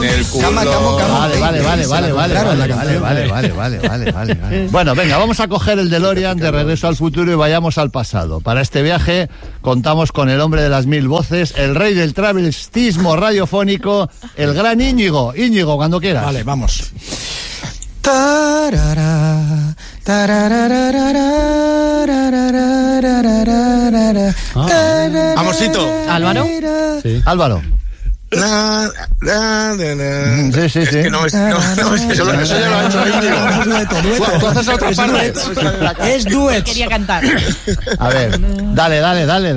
el culo. Vale. Bueno, venga, vamos a coger el DeLorean de Regreso al Futuro y vayamos al pasado. Para este viaje contamos con el hombre de las 1000 voces, el rey del travestismo radiofónico, el gran Íñigo. Íñigo, cuando quieras. Vale, vamos. Amorcito. ¿Álvaro? Sí. Álvaro. Sí. Es que no, eso ya lo ha hecho Íñigo. Tú haces otra parte. Es duet. Quería cantar. A ver, dale. Álvaro.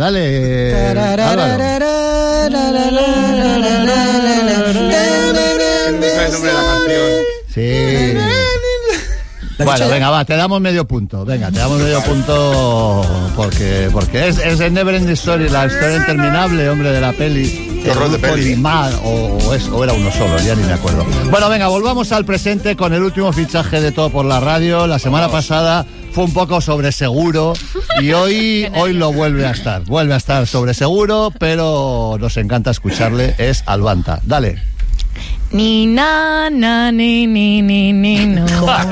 No sabe el nombre de la canción. Sí. Bueno, venga, va, te damos medio punto. Venga, te damos medio punto porque es el Never Ending Story, la historia interminable, hombre, de la peli. Qué horror de peli. O era uno solo, ya ni me acuerdo. Bueno, venga, volvamos al presente con el último fichaje de Todo por la Radio. La semana pasada fue un poco sobre seguro y hoy lo vuelve a estar. Vuelve a estar sobre seguro, pero nos encanta escucarle. Es Albanta. Dale. Ni na na ni no.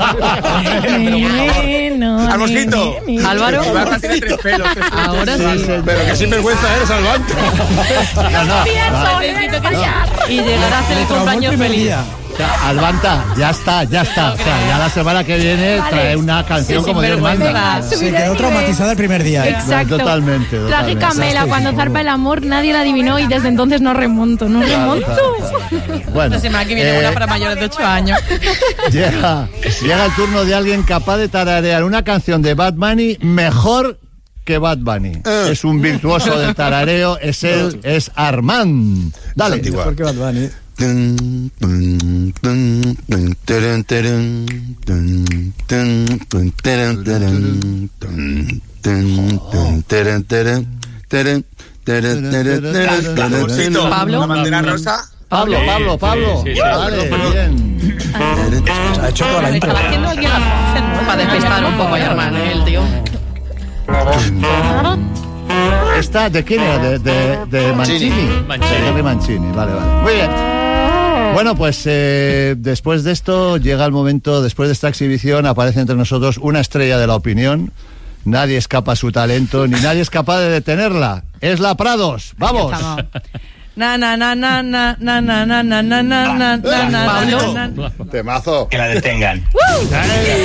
Almosito. Álvaro. Albanta tiene 3 pelos. Ahora sí. Pero que sinvergüenza eres, Albanta. Necesito callar. Y llegar a hacer el cumpleaños feliz. Albanta, ya está. O sea, ya la semana que viene trae una canción como Dios manda. Se quedó traumatizada el primer día. Exacto. Totalmente. Traje Camela, cuando zarpa el amor, nadie la adivinó y desde entonces no remonto. Bueno, la semana que viene una para mayores de 8 años. Llega el turno de alguien capaz de tararear una canción de Bad Bunny mejor que Bad Bunny. Es un virtuoso del tarareo, es Armand. Dale. Mejor que Bad Bunny. Pablo. La bandera rosa. Pablo. Sí. Vale, bien. Ha hecho toda la intro. Estaba haciendo alguien la voz para despistar un poco a Armand, el tío. ¿Esta de quién era? De Mancini. De Mancini, vale. Muy bien. Bueno, pues después de esto llega el momento, después de esta exhibición aparece entre nosotros una estrella de la opinión. Nadie escapa a su talento, ni nadie es capaz de detenerla. Es la Prados. ¡Vamos! Temazo. Que la detengan.